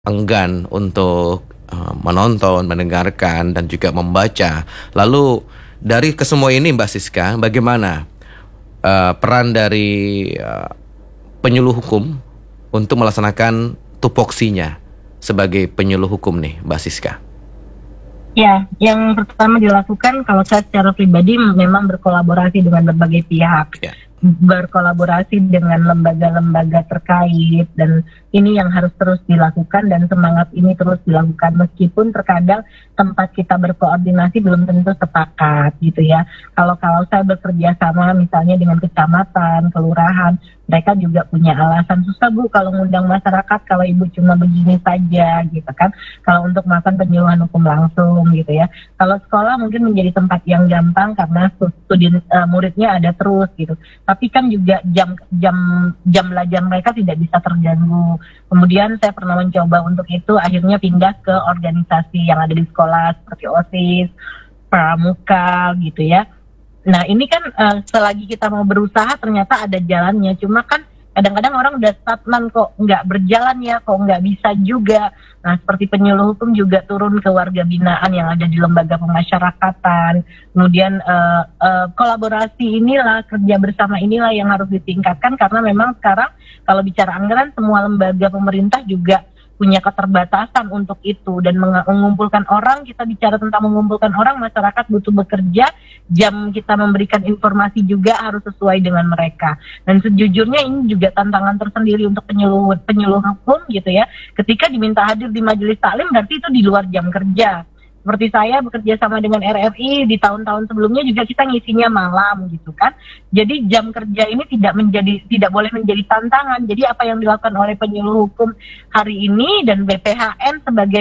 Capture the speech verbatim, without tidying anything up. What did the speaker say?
enggan untuk, eee, menonton, mendengarkan, dan juga membaca. Lalu dari kesemua ini Mbak Siska, bagaimana, eee, peran dari, eee, penyuluh hukum untuk melaksanakan tupoksinya sebagai penyuluh hukum nih, Mbak Siska? Ya, yang pertama dilakukan kalau saya secara pribadi memang berkolaborasi dengan berbagai pihak. Ya. Berkolaborasi dengan lembaga-lembaga terkait, dan ini yang harus terus dilakukan dan semangat ini terus dilakukan meskipun terkadang tempat kita berkoordinasi belum tentu sepakat gitu ya. Kalau kalau saya bekerja sama misalnya dengan kecamatan, kelurahan, mereka juga punya alasan, susah Bu kalau ngundang masyarakat kalau Ibu cuma begini saja gitu kan. Kalau untuk melakukan penyuluhan hukum langsung gitu ya. Kalau sekolah mungkin menjadi tempat yang gampang karena studi uh, muridnya ada terus gitu. Tapi kan juga jam jam jam belajar mereka tidak bisa terganggu. Kemudian saya pernah mencoba untuk itu, akhirnya pindah ke organisasi yang ada di sekolah seperti OSIS, Pramuka gitu ya. Nah ini kan uh, selagi kita mau berusaha ternyata ada jalannya, cuma kan kadang-kadang orang udah stagnan kok nggak berjalan ya, kok nggak bisa juga. Nah seperti penyuluh hukum juga turun ke warga binaan yang ada di lembaga pemasyarakatan. Kemudian uh, uh, kolaborasi inilah, kerja bersama inilah yang harus ditingkatkan karena memang sekarang kalau bicara anggaran semua lembaga pemerintah juga punya keterbatasan untuk itu, dan mengumpulkan orang, kita bicara tentang mengumpulkan orang, masyarakat butuh bekerja, jam kita memberikan informasi juga harus sesuai dengan mereka. Dan sejujurnya ini juga tantangan tersendiri untuk penyuluh penyuluh hukum gitu ya. Ketika diminta hadir di majelis taklim berarti itu di luar jam kerja. Seperti saya bekerja sama dengan R R I di tahun-tahun sebelumnya juga kita ngisinya malam gitu kan. Jadi jam kerja ini tidak menjadi tidak boleh menjadi tantangan. Jadi apa yang dilakukan oleh penyuluh hukum hari ini dan B P H N sebagai